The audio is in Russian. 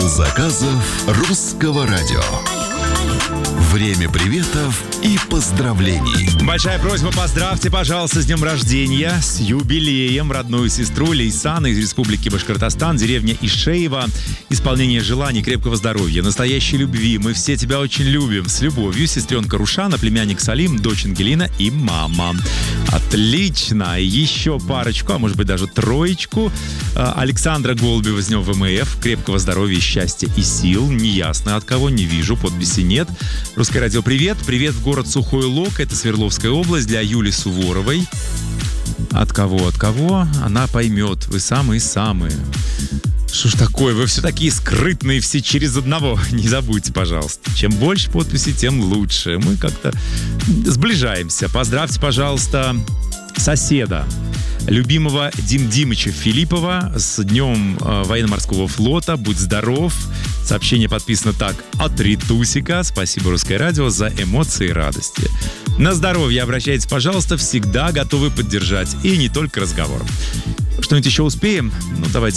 заказов Русского радио. Время приветов и поздравлений. Большая просьба, поздравьте, пожалуйста, с днем рождения, с юбилеем родную сестру Лейсан из Республики Башкортостан, деревня Ишеево. Исполнение желаний, крепкого здоровья, настоящей любви. Мы все тебя очень любим. С любовью, сестренка Рушана, племянник Салим, дочь Ангелина и мама. Отлично. Еще парочку, а может быть даже троечку. Александра Голубева с днем ВМФ. Крепкого здоровья, счастья и сил. Неясно от кого, не вижу, подписи нет. Русское радио, привет. Привет в город Сухой Лог, это Свердловская область, для Юли Суворовой. От кого? Она поймет. Вы самые-самые. Что ж такое? Вы все такие скрытные, все через одного. Не забудьте, пожалуйста. Чем больше подписей, тем лучше. Мы как-то сближаемся. Поздравьте, пожалуйста, соседа, любимого Дим Димыча Филиппова с днем военно-морского флота. Будь здоров. Сообщение подписано так: от Ритусика. Спасибо, Русское радио, за эмоции и радости. На здоровье обращайтесь, пожалуйста. Всегда готовы поддержать. И не только разговором. Что-нибудь еще успеем? Ну, давайте.